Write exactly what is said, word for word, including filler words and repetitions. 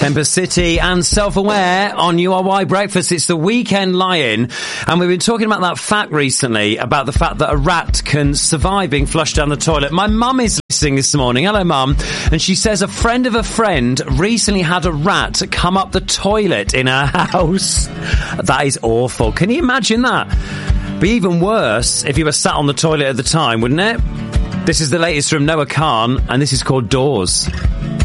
Ember City and Self-Aware on U R Y Breakfast. It's the Weekend Lie-In, and we've been talking about that fact recently, about the fact that a rat can survive being flushed down the toilet. My mum is listening this morning. Hello, Mum. And she says a friend of a friend recently had a rat come up the toilet in her house. That is awful. Can you imagine that? Be even worse if you were sat on the toilet at the time, wouldn't it? This is the latest from Noah Khan, and this is called Doors.